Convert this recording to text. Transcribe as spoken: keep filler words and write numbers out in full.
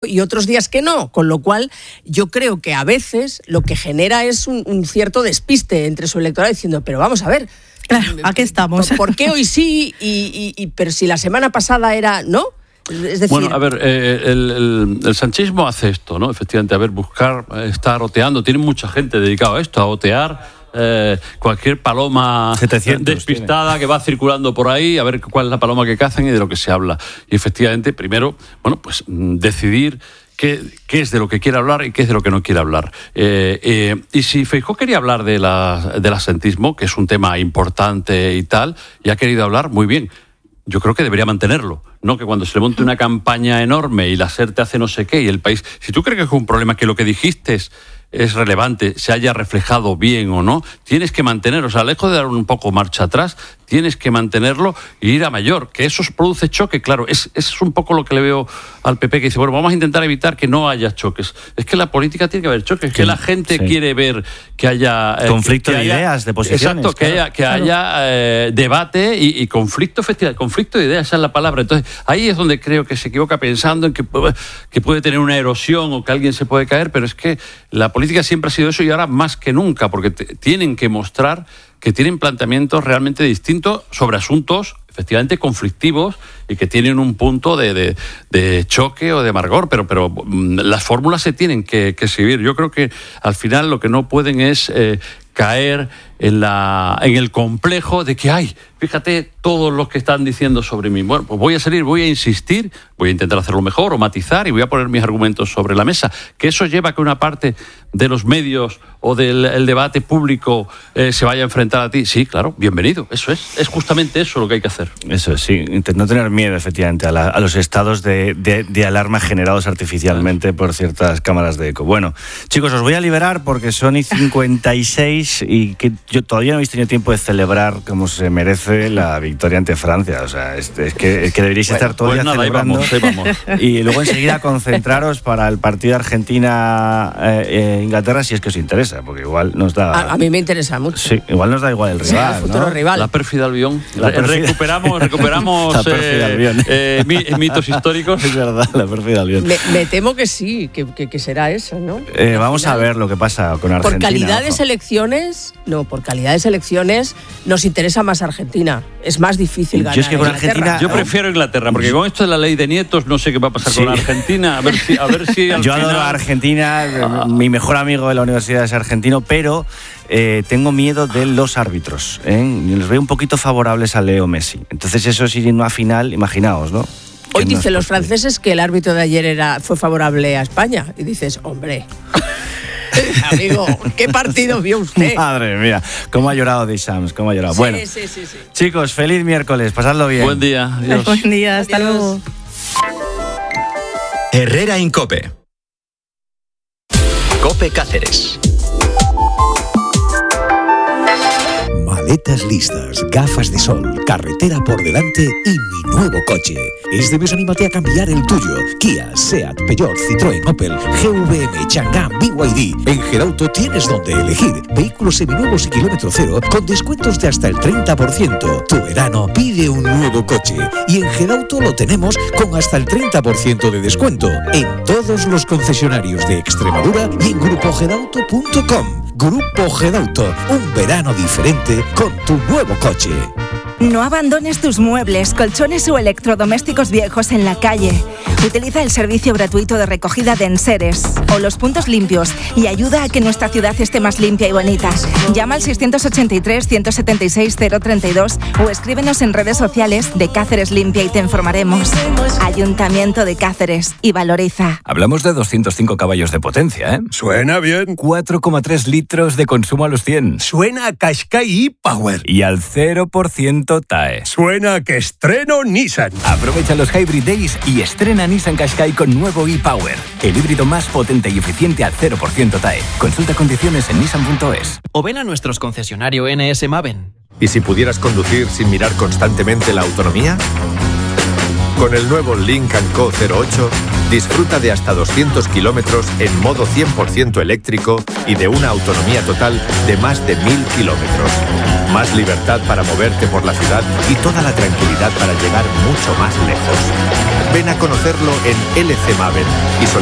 y otros días que no, con lo cual yo creo que a veces lo que genera es un, un cierto despiste entre su electorado diciendo, pero vamos a ver, claro, aquí estamos. ¿por, ¿por qué hoy sí y, y, y pero si la semana pasada era no? Es decir, bueno, a ver, eh, el, el, el sanchismo hace esto, ¿no? Efectivamente, a ver, buscar, estar oteando, tiene mucha gente dedicada a esto, a otear. Eh, cualquier paloma despistada tiene. Que va circulando por ahí, a ver cuál es la paloma que cazan y de lo que se habla. Y efectivamente, primero, bueno, pues decidir qué, qué es de lo que quiere hablar y qué es de lo que no quiere hablar. Eh, eh, y si Feijóo quería hablar de la, del absentismo, que es un tema importante y tal, y ha querido hablar, muy bien. Yo creo que debería mantenerlo, no que cuando se le monte una campaña enorme y la SER te hace no sé qué y el país... Si tú crees que es un problema que lo que dijiste es, es relevante, se haya reflejado bien o no, tienes que mantenerlo. O sea, lejos de dar un poco marcha atrás, tienes que mantenerlo e ir a mayor. Que eso produce choque, claro. Es, es un poco lo que le veo al P P, que dice, bueno, vamos a intentar evitar que no haya choques. Es que la política tiene que haber choques, es que la gente sí. quiere ver que haya... Eh, conflicto que de haya, ideas, de posiciones. Exacto, que claro. haya, que claro. haya eh, debate y, y conflicto, efectivamente, conflicto de ideas, esa es la palabra. Entonces, ahí es donde creo que se equivoca pensando en que, que puede tener una erosión o que alguien se puede caer, pero es que la política siempre ha sido eso y ahora más que nunca, porque te, tienen que mostrar que tienen planteamientos realmente distintos sobre asuntos efectivamente conflictivos y que tienen un punto de, de, de choque o de amargor, pero, pero las fórmulas se tienen que, que seguir. Yo creo que al final lo que no pueden es eh, caer en, la, en el complejo de que, ay, fíjate todos los que están diciendo sobre mí. Bueno, pues voy a salir, voy a insistir, voy a intentar hacerlo mejor o matizar y voy a poner mis argumentos sobre la mesa. Que eso lleva a que una parte de los medios o del el debate público eh, se vaya a enfrentar a ti. Sí, claro, bienvenido. Eso es. Es justamente eso lo que hay que hacer. Eso es, sí. No tener miedo, efectivamente, a, la, a los estados de, de, de alarma generados artificialmente por ciertas cámaras de eco. Bueno, chicos, os voy a liberar porque son y cincuenta y seis y que yo todavía no habéis tenido tiempo de celebrar como se merece la victoria ante Francia. O sea, es, es, que, es que deberíais bueno, estar todo el pues día nada, celebrando. Ahí vamos, ahí vamos. Y luego enseguida concentraros para el partido Argentina-Inglaterra, eh, si es que os interesa, porque igual nos da... A, a mí me interesa mucho. Sí, igual nos da igual el rival, sí, el futuro ¿no? rival. La pérfida Albión. La pérfida... Recuperamos, recuperamos la pérfida eh, Albión. Eh, mitos históricos. Es verdad, la pérfida Albión. Me, me temo que sí, que, que, que será eso, ¿no? Eh, vamos final, a ver lo que pasa con Argentina. Por calidad ojo. de selecciones, no, por calidad de selecciones nos interesa más Argentina. Es más difícil ganar. Yo es que con Argentina, yo prefiero Inglaterra, porque con esto de la ley de nietos no sé qué va a pasar sí. con Argentina. A ver si, a ver si al yo final... adoro a Argentina, ah. mi mejor amigo de la universidad es argentino, pero eh, tengo miedo de los árbitros. ¿eh? Los veo un poquito favorables a Leo Messi. Entonces eso sí, en una final, imaginaos, ¿no? Hoy dicen los franceses que el árbitro de ayer era, fue favorable a España. Y dices, hombre... Amigo, ¿qué partido vio usted? Madre mía, cómo ha llorado Deschamps, cómo ha llorado. Sí, bueno, sí, sí, sí. Chicos, feliz miércoles, pasadlo bien. Buen día, adiós. Buen día, hasta adiós. luego. Herrera en COPE. COPE Cáceres. Maletas listas, gafas de sol, carretera por delante y mi nuevo coche. Este mes anímate a cambiar el tuyo. Kia, Seat, Peugeot, Citroën, Opel, G V M, Chang'an, B Y D. En Gedauto tienes donde elegir vehículos seminuevos y kilómetro cero con descuentos de hasta el treinta por ciento. Tu verano pide un nuevo coche y en Gedauto lo tenemos con hasta el treinta por ciento de descuento en todos los concesionarios de Extremadura y en grupo gedauto punto com. Grupo Gedauto, un verano diferente con tu nuevo coche. No abandones tus muebles, colchones o electrodomésticos viejos en la calle. Utiliza el servicio gratuito de recogida de enseres o los puntos limpios y ayuda a que nuestra ciudad esté más limpia y bonita. Llama al seiscientos ochenta y tres, ciento setenta y seis, cero treinta y dos o escríbenos en redes sociales de Cáceres Limpia y te informaremos. Ayuntamiento de Cáceres y Valoriza. Hablamos de doscientos cinco caballos de potencia, ¿eh? Suena bien. cuatro coma tres litros de consumo a los cien. Suena a Qashqai e-Power. Y al cero por ciento T A E. Suena que estreno Nissan. Aprovecha los Hybrid Days y estrena Nissan Qashqai con nuevo e-Power, el híbrido más potente y eficiente al cero por ciento T A E. Consulta condiciones en nissan punto es. O ven a nuestros concesionario N S Maven. ¿Y si pudieras conducir sin mirar constantemente la autonomía? Con el nuevo Lynk and Co cero ocho, disfruta de hasta doscientos kilómetros en modo cien por ciento eléctrico y de una autonomía total de más de mil kilómetros. Más libertad para moverte por la ciudad y toda la tranquilidad para llegar mucho más lejos. Ven a conocerlo en L C Maven y